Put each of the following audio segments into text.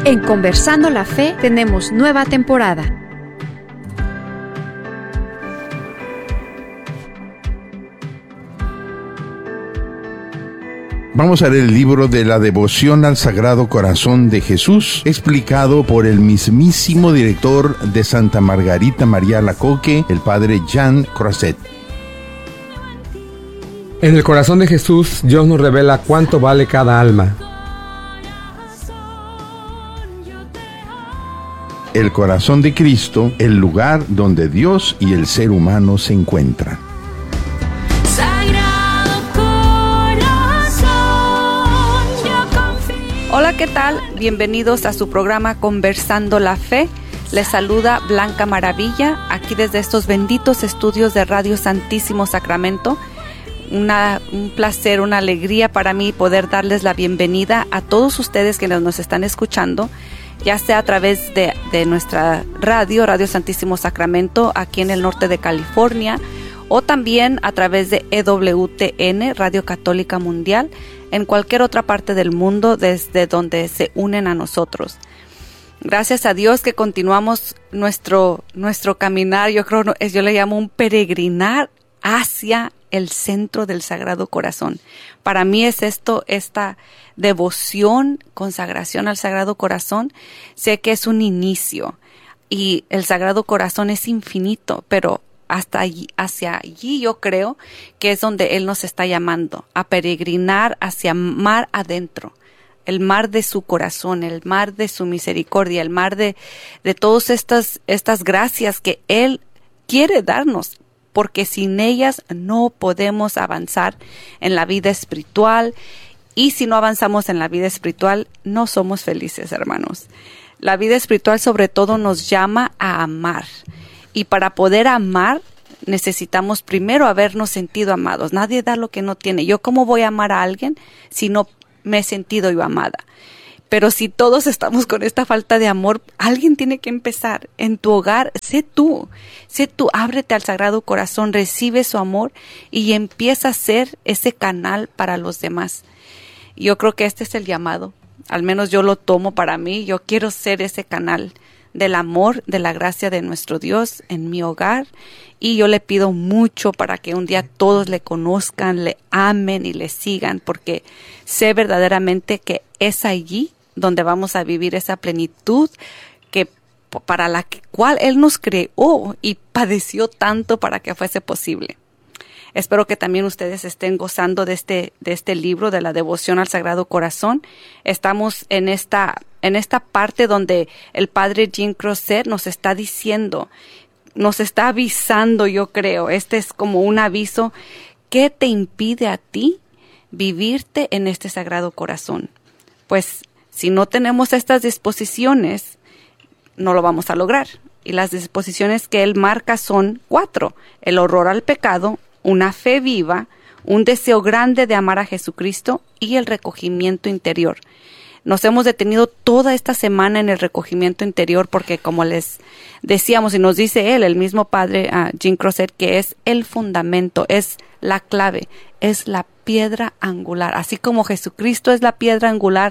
En Conversando la Fe tenemos nueva temporada. Vamos a leer el libro de la devoción al Sagrado Corazón de Jesús, explicado por el mismísimo director de Santa Margarita María Alacoque, el padre Jean Croiset. En el corazón de Jesús, Dios nos revela cuánto vale cada alma. El corazón de Cristo, el lugar donde Dios y el ser humano se encuentran. Hola, ¿qué tal? Bienvenidos a su programa Conversando la Fe. Les saluda Blanca Maravilla, aquí desde estos benditos estudios de Radio Santísimo Sacramento. Un placer, una alegría para mí poder darles la bienvenida a todos ustedes que nos están escuchando, ya sea a través de nuestra Radio Santísimo Sacramento, aquí en el norte de California, o también a través de EWTN, Radio Católica Mundial, en cualquier otra parte del mundo desde donde se unen a nosotros. Gracias a Dios que continuamos nuestro caminar, yo le llamo un peregrinar hacia el centro del Sagrado Corazón. Para mí es esta devoción, consagración al Sagrado Corazón. Sé que es un inicio y el Sagrado Corazón es infinito, pero hacia allí yo creo que es donde Él nos está llamando, a peregrinar hacia mar adentro, el mar de su corazón, el mar de su misericordia, el mar de todas estas gracias que Él quiere darnos, porque sin ellas no podemos avanzar en la vida espiritual, y si no avanzamos en la vida espiritual, no somos felices, hermanos. La vida espiritual sobre todo nos llama a amar, y para poder amar necesitamos primero habernos sentido amados. Nadie da lo que no tiene. ¿Yo cómo voy a amar a alguien si no me he sentido yo amada? Pero si todos estamos con esta falta de amor, alguien tiene que empezar. En tu hogar, sé tú, ábrete al Sagrado Corazón, recibe su amor y empieza a ser ese canal para los demás. Yo creo que este es el llamado, al menos yo lo tomo para mí. Yo quiero ser ese canal del amor, de la gracia de nuestro Dios en mi hogar, y yo le pido mucho para que un día todos le conozcan, le amen y le sigan, porque sé verdaderamente que es allí donde vamos a vivir esa plenitud que para la cual Él nos creó y padeció tanto para que fuese posible. Espero que también ustedes estén gozando de este libro de la devoción al Sagrado Corazón. Estamos en esta parte donde el padre Jean Croiset nos está diciendo, nos está avisando, yo creo. Este es como un aviso. ¿Qué te impide a ti vivirte en este Sagrado Corazón? Pues si no tenemos estas disposiciones, no lo vamos a lograr. Y las disposiciones que él marca son 4. El horror al pecado, una fe viva, un deseo grande de amar a Jesucristo y el recogimiento interior. Nos hemos detenido toda esta semana en el recogimiento interior porque, como les decíamos y nos dice el mismo padre Jean Croiset, que es el fundamento, es la clave, es la piedra angular. Así como Jesucristo es la piedra angular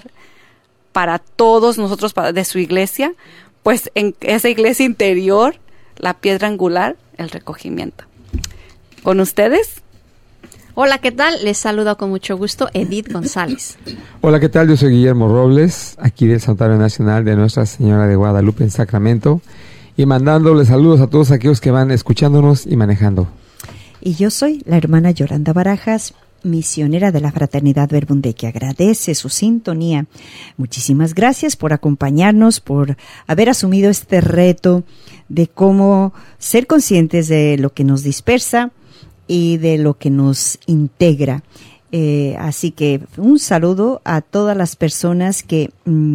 para todos nosotros, de su iglesia, pues en esa iglesia interior, la piedra angular, el recogimiento. ¿Con ustedes? Hola, ¿qué tal? Les saludo con mucho gusto Edith González. Hola, ¿qué tal? Yo soy Guillermo Robles, aquí del Santuario Nacional de Nuestra Señora de Guadalupe en Sacramento, y mandándoles saludos a todos aquellos que van escuchándonos y manejando. Y yo soy la hermana Yolanda Barajas, misionera de la Fraternidad Verbum, que agradece su sintonía. Muchísimas gracias por acompañarnos, por haber asumido este reto de cómo ser conscientes de lo que nos dispersa y de lo que nos integra. Así que un saludo a todas las personas que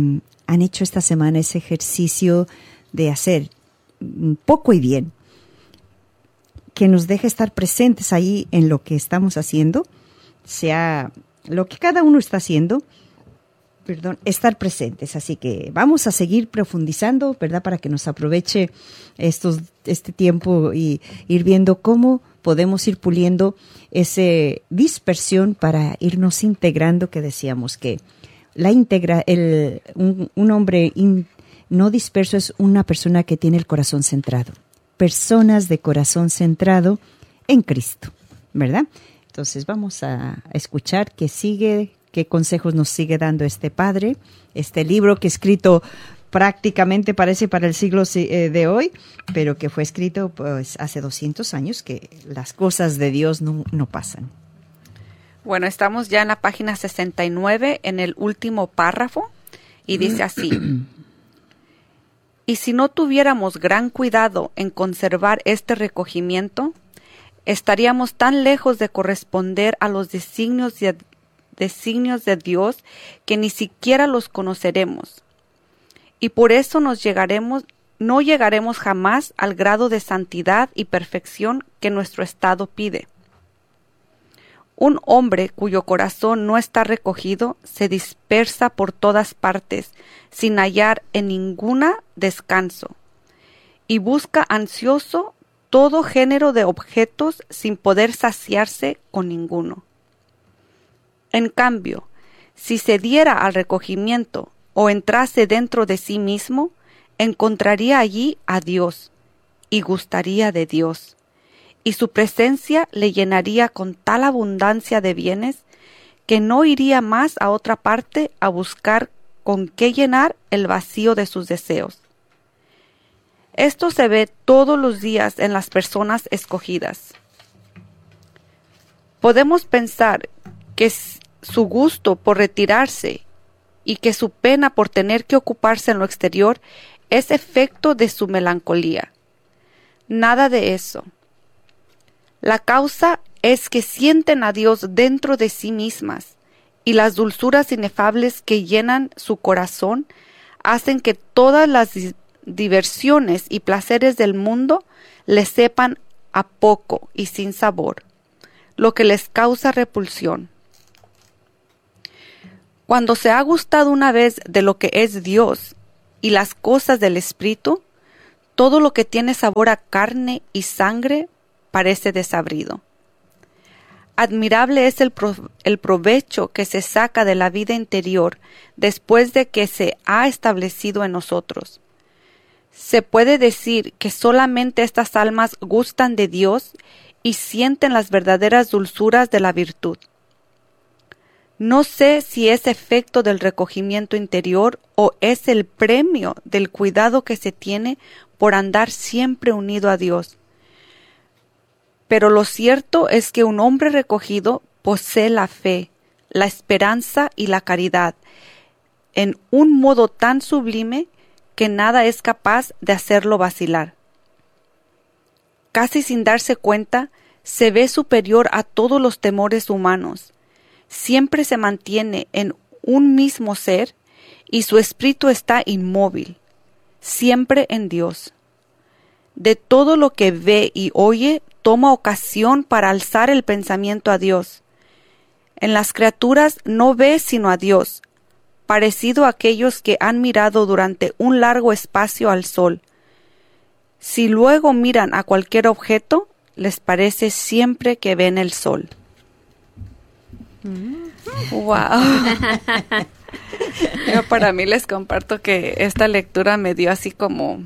han hecho esta semana ese ejercicio de hacer poco y bien, que nos deje estar presentes ahí en lo que estamos haciendo, sea lo que cada uno está haciendo, estar presentes. Así que vamos a seguir profundizando, ¿verdad? Para que nos aproveche este tiempo y ir viendo cómo podemos ir puliendo esa dispersión para irnos integrando, que decíamos que un hombre no disperso es una persona que tiene el corazón centrado. Personas de corazón centrado en Cristo, ¿verdad? Entonces vamos a escuchar qué consejos nos sigue dando este padre, este libro que escrito prácticamente parece para el siglo de hoy, pero que fue escrito pues hace 200 años, que las cosas de Dios no pasan. Bueno, estamos ya en la página 69, en el último párrafo, y dice así: y si no tuviéramos gran cuidado en conservar este recogimiento, estaríamos tan lejos de corresponder a los designios de Dios que ni siquiera los conoceremos. Y por eso no llegaremos jamás al grado de santidad y perfección que nuestro estado pide. Un hombre cuyo corazón no está recogido se dispersa por todas partes, sin hallar en ninguna descanso, y busca ansioso todo género de objetos sin poder saciarse con ninguno. En cambio, si se diera al recogimiento o entrase dentro de sí mismo, encontraría allí a Dios y gustaría de Dios, y su presencia le llenaría con tal abundancia de bienes que no iría más a otra parte a buscar con qué llenar el vacío de sus deseos. Esto se ve todos los días en las personas escogidas. Podemos pensar que su gusto por retirarse y que su pena por tener que ocuparse en lo exterior es efecto de su melancolía. Nada de eso. La causa es que sienten a Dios dentro de sí mismas, y las dulzuras inefables que llenan su corazón hacen que todas las diversiones y placeres del mundo les sepan a poco y sin sabor, lo que les causa repulsión. Cuando se ha gustado una vez de lo que es Dios y las cosas del Espíritu, todo lo que tiene sabor a carne y sangre parece desabrido. Admirable es el provecho que se saca de la vida interior después de que se ha establecido en nosotros. Se puede decir que solamente estas almas gustan de Dios y sienten las verdaderas dulzuras de la virtud. No sé si es efecto del recogimiento interior o es el premio del cuidado que se tiene por andar siempre unido a Dios. Pero lo cierto es que un hombre recogido posee la fe, la esperanza y la caridad en un modo tan sublime que nada es capaz de hacerlo vacilar. Casi sin darse cuenta, se ve superior a todos los temores humanos. Siempre se mantiene en un mismo ser y su espíritu está inmóvil, siempre en Dios. De todo lo que ve y oye, toma ocasión para alzar el pensamiento a Dios. En las criaturas no ve sino a Dios, parecido a aquellos que han mirado durante un largo espacio al sol. Si luego miran a cualquier objeto, les parece siempre que ven el sol. Wow. Yo para mí les comparto que esta lectura me dio así como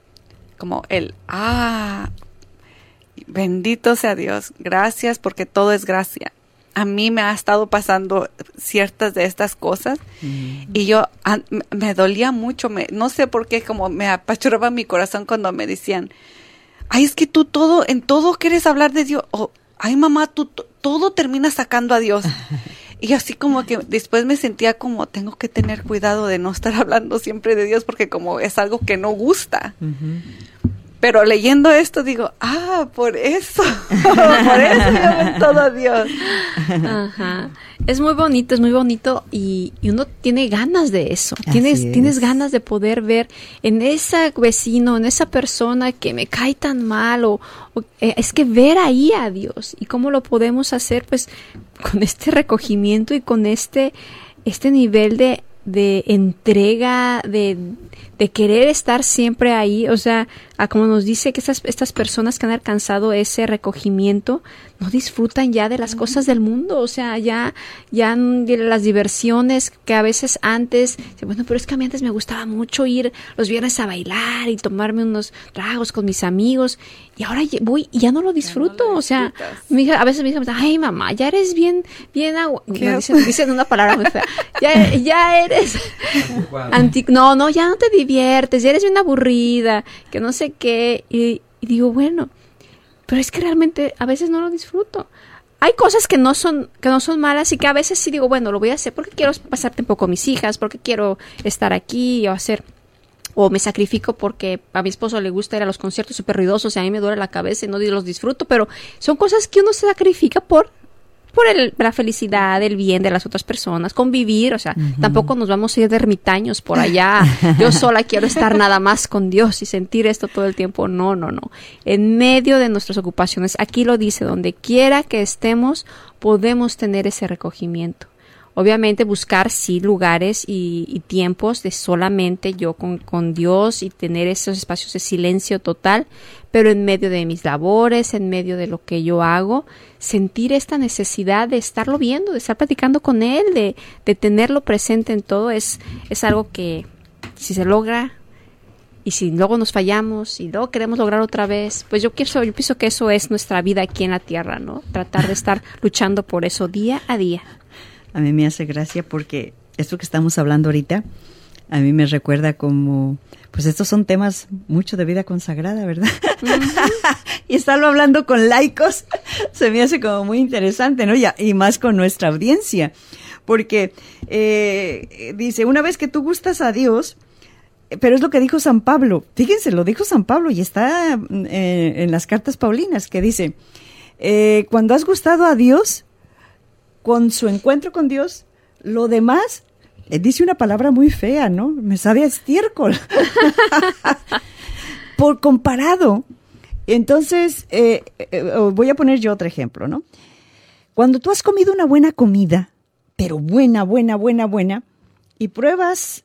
bendito sea Dios, gracias porque todo es gracia. A mí me ha estado pasando ciertas de estas cosas y yo me dolía mucho, no sé por qué, como me apachurraba mi corazón cuando me decían, ay, es que tú en todo quieres hablar de Dios, ay mamá, tú todo terminas sacando a Dios. Y así como que después me sentía como, tengo que tener cuidado de no estar hablando siempre de Dios porque como es algo que no gusta. Pero leyendo esto digo, por eso yo ven todo a Dios. Ajá. Es muy bonito y uno tiene ganas de eso. Tienes ganas de poder ver en ese vecino, en esa persona que me cae tan mal es que ver ahí a Dios. ¿Y cómo lo podemos hacer? Pues con este recogimiento y con este nivel de entrega, de querer estar siempre ahí. O sea, como nos dice que estas personas que han alcanzado ese recogimiento no disfrutan ya de las cosas del mundo. O sea, ya de las diversiones que a veces antes, bueno, pero es que a mí antes me gustaba mucho ir los viernes a bailar y tomarme unos tragos con mis amigos, y ahora voy y ya no lo disfruto. O sea, a veces me dicen, ay mamá, ya eres bien dicen una palabra muy fea, ya eres no, ya no te diviertes, ya eres bien aburrida, que no sé qué, y digo, bueno, pero es que realmente a veces no lo disfruto. Hay cosas que no son malas y que a veces sí digo, bueno, lo voy a hacer porque quiero pasar tiempo con mis hijas, porque quiero estar aquí o me sacrifico porque a mi esposo le gusta ir a los conciertos súper ruidosos y a mí me duele la cabeza y no los disfruto, pero son cosas que uno se sacrifica por la felicidad, el bien de las otras personas, convivir. O sea, tampoco nos vamos a ir de ermitaños por allá. Yo sola quiero estar nada más con Dios y sentir esto todo el tiempo. No. En medio de nuestras ocupaciones, aquí lo dice, donde quiera que estemos, podemos tener ese recogimiento. Obviamente buscar, sí, lugares y tiempos de solamente yo con Dios y tener esos espacios de silencio total, pero en medio de mis labores, en medio de lo que yo hago, sentir esta necesidad de estarlo viendo, de estar platicando con Él, de tenerlo presente en todo, es algo que si se logra y si luego nos fallamos y luego queremos lograr otra vez, pues yo pienso que eso es nuestra vida aquí en la tierra, ¿no? Tratar de estar luchando por eso día a día. A mí me hace gracia porque esto que estamos hablando ahorita, a mí me recuerda como, pues estos son temas mucho de vida consagrada, ¿verdad? Y estarlo hablando con laicos se me hace como muy interesante, ¿no? Y más con nuestra audiencia, porque dice, una vez que tú gustas a Dios, pero es lo que dijo San Pablo, fíjense, lo dijo San Pablo y está en las cartas paulinas, que dice, cuando has gustado a Dios, con su encuentro con Dios, lo demás, dice una palabra muy fea, ¿no? Me sabe a estiércol. Por comparado. Entonces, voy a poner yo otro ejemplo, ¿no? Cuando tú has comido una buena comida, pero buena, y pruebas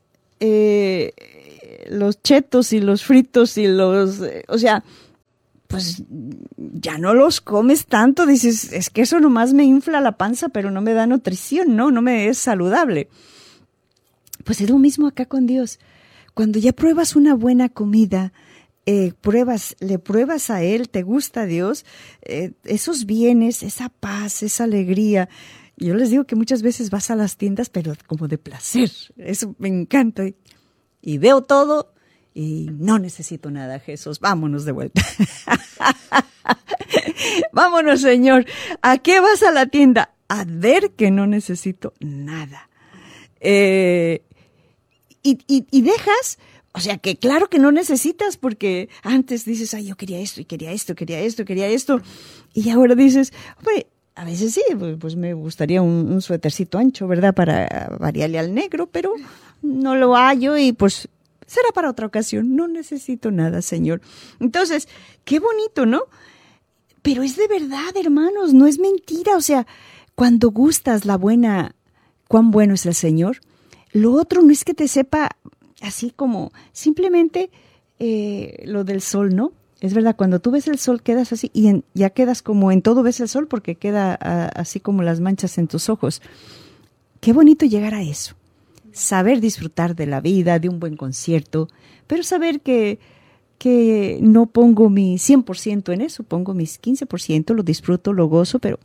los chetos y los fritos y o sea, pues ya no los comes tanto, dices, es que eso nomás me infla la panza, pero no me da nutrición, no me es saludable. Pues es lo mismo acá con Dios. Cuando ya pruebas una buena comida, le pruebas a Él, te gusta Dios, esos bienes, esa paz, esa alegría. Yo les digo que muchas veces vas a las tiendas, pero como de placer, eso me encanta. Y veo todo. Y no necesito nada, Jesús. Vámonos de vuelta. Vámonos, Señor. ¿A qué vas a la tienda? A ver que no necesito nada. Y dejas, o sea, que claro que no necesitas, porque antes dices, ay, yo quería esto, y quería esto. Y ahora dices, hombre, a veces sí, pues me gustaría un suétercito ancho, ¿verdad? Para variarle al negro, pero no lo hallo y pues será para otra ocasión, no necesito nada, Señor. Entonces, qué bonito, ¿no? Pero es de verdad, hermanos, no es mentira. O sea, cuando gustas cuán bueno es el Señor, lo otro no es que te sepa así como simplemente lo del sol, ¿no? Es verdad, cuando tú ves el sol quedas así y ya quedas como en todo ves el sol porque queda así como las manchas en tus ojos. Qué bonito llegar a eso. Saber disfrutar de la vida, de un buen concierto, pero saber que no pongo mi 100% en eso, pongo mis 15%, lo disfruto, lo gozo, pero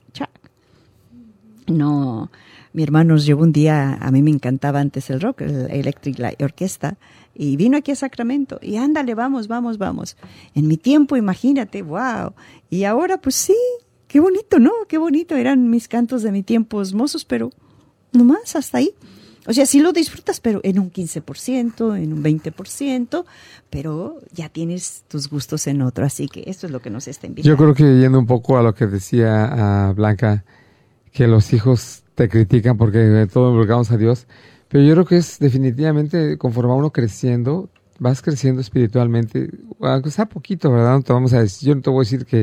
no. Mi hermano nos llevó un día, a mí me encantaba antes el rock, el Electric Light Orchestra, y vino aquí a Sacramento, y ándale, vamos. En mi tiempo, imagínate, wow. Y ahora, pues sí, qué bonito, ¿no? Qué bonito, eran mis cantos de mi tiempo hermosos, pero nomás hasta ahí. O sea, sí lo disfrutas, pero en un 15%, en un 20%, pero ya tienes tus gustos en otro. Así que esto es lo que nos está invitando. Yo creo que yendo un poco a lo que decía Blanca, que los hijos te critican porque todo involucramos a Dios, pero yo creo que es definitivamente conforme a uno creciendo, vas creciendo espiritualmente, aunque sea poquito, ¿verdad? No te vamos a decir, yo no te voy a decir que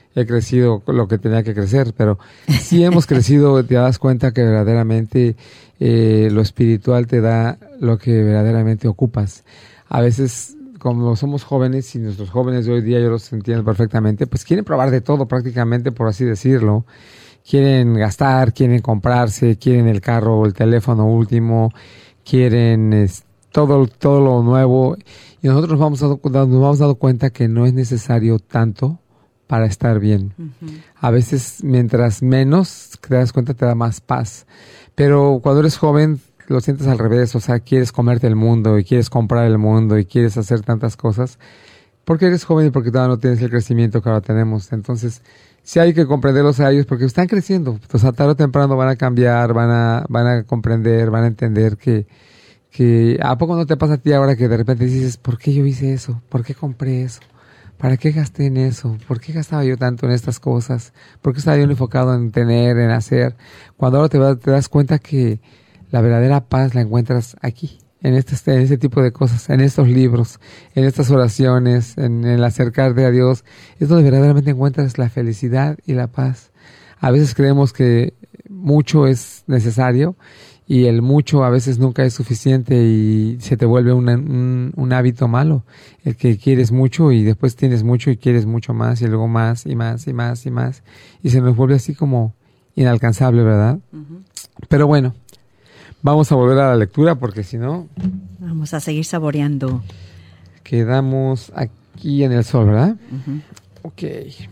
he crecido lo que tenía que crecer, pero sí hemos crecido, te das cuenta que verdaderamente lo espiritual te da lo que verdaderamente ocupas. A veces, como somos jóvenes, y nuestros jóvenes de hoy día, yo los entiendo perfectamente, pues quieren probar de todo prácticamente, por así decirlo. Quieren gastar, quieren comprarse, quieren el carro o el teléfono último, quieren todo lo nuevo. Y nosotros nos vamos dando cuenta que no es necesario tanto para estar bien. Uh-huh. A veces, mientras menos te das cuenta, te da más paz. Pero cuando eres joven, lo sientes al revés. O sea, quieres comerte el mundo y quieres comprar el mundo y quieres hacer tantas cosas. Porque eres joven y porque todavía no tienes el crecimiento que ahora tenemos. Entonces, sí hay que comprenderlos a ellos porque están creciendo. O sea, tarde o temprano van a cambiar, van a comprender, van a entender que ¿a poco no te pasa a ti ahora que de repente dices, ¿por qué yo hice eso? ¿Por qué compré eso? ¿Para qué gasté en eso? ¿Por qué gastaba yo tanto en estas cosas? ¿Por qué estaba yo enfocado en tener, en hacer? Cuando ahora te das cuenta que la verdadera paz la encuentras aquí, en este tipo de cosas, en estos libros, en estas oraciones, en el acercarte a Dios, es donde verdaderamente encuentras la felicidad y la paz. A veces creemos que mucho es necesario y el mucho a veces nunca es suficiente y se te vuelve un hábito malo, el que quieres mucho y después tienes mucho y quieres mucho más y luego más y más y más y más y se nos vuelve así como inalcanzable, ¿verdad? Uh-huh. Pero bueno, vamos a volver a la lectura porque si no... Vamos a seguir saboreando. Quedamos aquí en el sol, ¿verdad? Uh-huh. Ok.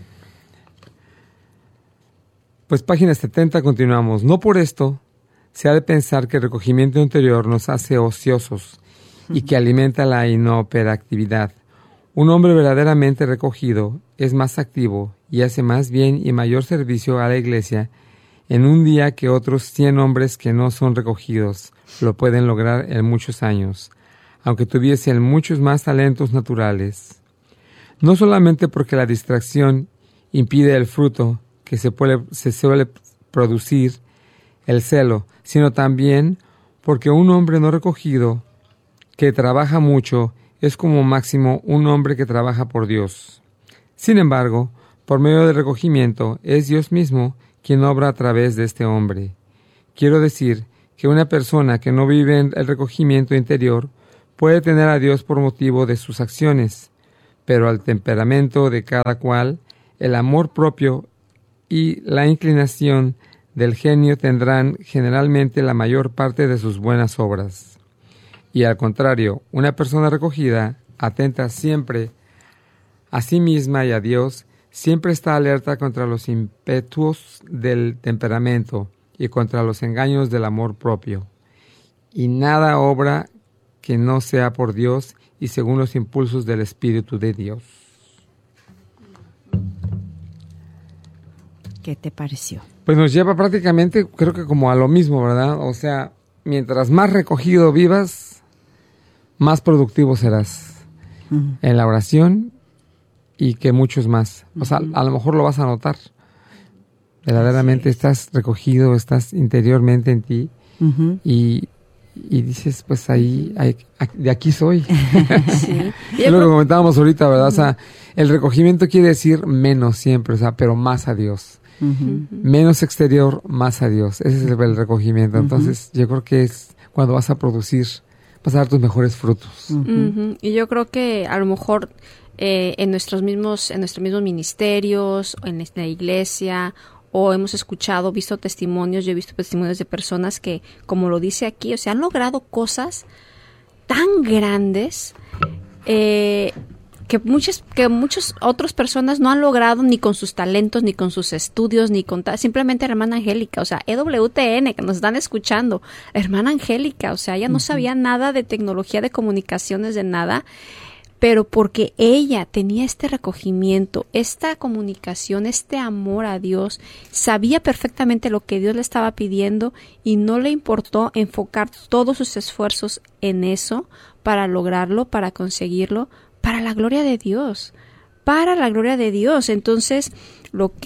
Pues página 70 continuamos. No por esto se ha de pensar que el recogimiento interior nos hace ociosos y que alimenta la inoperatividad. Un hombre verdaderamente recogido es más activo y hace más bien y mayor servicio a la Iglesia en un día que otros 100 hombres que no son recogidos lo pueden lograr en muchos años, aunque tuviesen muchos más talentos naturales. No solamente porque la distracción impide el fruto que se suele producir, el celo, sino también porque un hombre no recogido que trabaja mucho es como máximo un hombre que trabaja por Dios. Sin embargo, por medio del recogimiento es Dios mismo quien obra a través de este hombre. Quiero decir que una persona que no vive en el recogimiento interior puede tener a Dios por motivo de sus acciones, pero al temperamento de cada cual, el amor propio y la inclinación del genio tendrán generalmente la mayor parte de sus buenas obras. Y al contrario, una persona recogida, atenta siempre a sí misma y a Dios, siempre está alerta contra los impetuos del temperamento y contra los engaños del amor propio. Y nada obra que no sea por Dios y según los impulsos del Espíritu de Dios. ¿Qué te pareció? Pues nos lleva prácticamente, creo que como a lo mismo, ¿verdad? O sea, mientras más recogido vivas, más productivo serás en la oración y que muchos más. O sea, a lo mejor lo vas a notar. Verdaderamente estás recogido, estás interiormente en ti y dices, pues ahí, de aquí soy. Sí. Es lo que comentábamos ahorita, ¿verdad? O sea, el recogimiento quiere decir menos siempre, o sea, pero más a Dios. Menos exterior, más a Dios. Ese es el recogimiento. Entonces, yo creo que es cuando vas a producir, vas a dar tus mejores frutos. Y yo creo que a lo mejor en nuestros mismos ministerios, en la iglesia, o hemos escuchado, visto testimonios, yo he visto testimonios de personas que, como lo dice aquí, o sea, han logrado cosas tan grandes que muchas otras personas no han logrado ni con sus talentos, ni con sus estudios, ni con simplemente la hermana Angélica, o sea, EWTN, que nos están escuchando, la hermana Angélica, o sea, ella no sabía nada de tecnología, de comunicaciones, de nada, pero porque ella tenía este recogimiento, esta comunicación, este amor a Dios, sabía perfectamente lo que Dios le estaba pidiendo y no le importó enfocar todos sus esfuerzos en eso para lograrlo, para conseguirlo, para la gloria de Dios, para la gloria de Dios. Entonces, lo que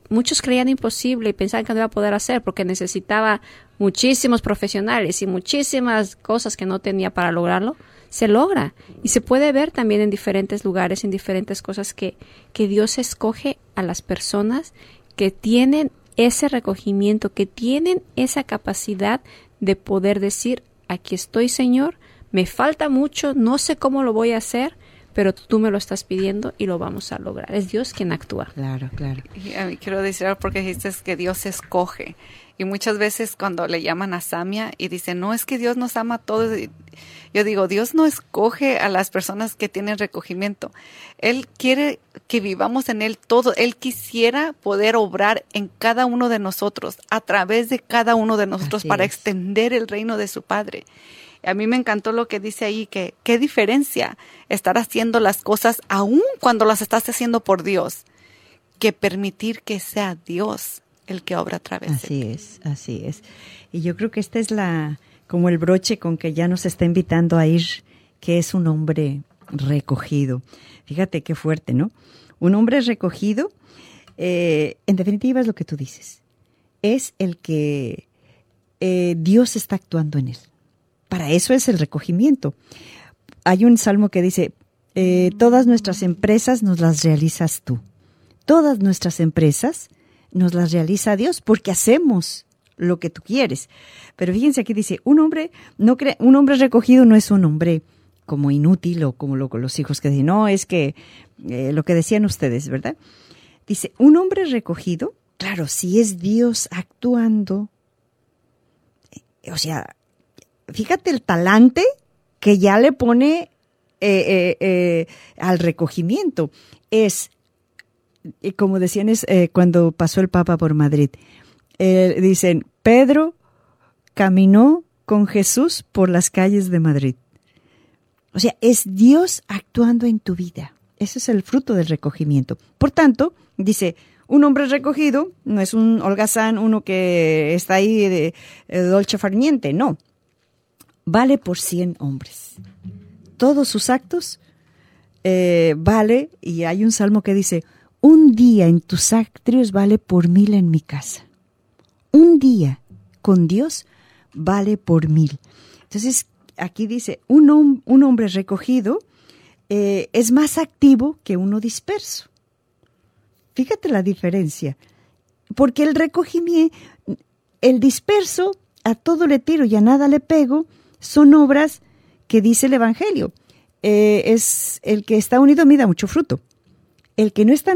muchos creían imposible y pensaban que no iba a poder hacer porque necesitaba muchísimos profesionales y muchísimas cosas que no tenía para lograrlo, se logra. Y se puede ver también en diferentes lugares, en diferentes cosas, que Dios escoge a las personas que tienen ese recogimiento, que tienen esa capacidad de poder decir, aquí estoy, Señor, me falta mucho, no sé cómo lo voy a hacer, pero tú me lo estás pidiendo y lo vamos a lograr. Es Dios quien actúa. Claro, claro. Y a mí quiero decir algo porque dijiste que Dios escoge. Y muchas veces cuando le llaman a Samia y dicen, no, es que Dios nos ama a todos. Yo digo, Dios no escoge a las personas que tienen recogimiento. Él quiere que vivamos en Él todo. Él quisiera poder obrar en cada uno de nosotros, a través de cada uno de nosotros, para extender el reino de su Padre. A mí me encantó lo que dice ahí, que qué diferencia estar haciendo las cosas aún cuando las estás haciendo por Dios, que permitir que sea Dios el que obra a través de ti. Así es. Y yo creo que esta es como el broche con que ya nos está invitando a ir, que es un hombre recogido. Fíjate qué fuerte, ¿no? Un hombre recogido, en definitiva es lo que tú dices, es el que Dios está actuando en él. Para eso es el recogimiento. Hay un salmo que dice, todas nuestras empresas nos las realizas tú. Todas nuestras empresas nos las realiza Dios porque hacemos lo que tú quieres. Pero fíjense aquí dice, un hombre recogido no es un hombre como inútil o como los hijos que dicen, no, es que lo que decían ustedes, ¿verdad? Dice, un hombre recogido, claro, si es Dios actuando, o sea, fíjate el talante que ya le pone al recogimiento. Es, como decían cuando pasó el Papa por Madrid, dicen, Pedro caminó con Jesús por las calles de Madrid. O sea, es Dios actuando en tu vida. Ese es el fruto del recogimiento. Por tanto, dice, un hombre recogido no es un holgazán, uno que está ahí de dolce far niente, no. Vale por 100 hombres. Todos sus actos vale, y hay un salmo que dice, un día en tus atrios vale por 1000 en mi casa. Un día con Dios vale por 1000. Entonces, aquí dice, un hombre recogido es más activo que uno disperso. Fíjate la diferencia. Porque el recogimiento, el disperso, a todo le tiro y a nada le pego, son obras que dice el Evangelio. Es el que está unido a mí da mucho fruto. El que no está